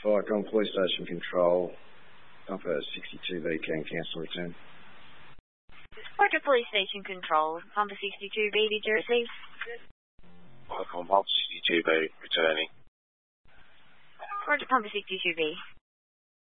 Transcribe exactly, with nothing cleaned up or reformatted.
Firecon Police Station Control, Pumper sixty-two B, can cancel return. Firecon Police Station Control, Pumper sixty-two B, did you receive? Firecon Pumper sixty-two B, returning. Roger, Pumper sixty-two B.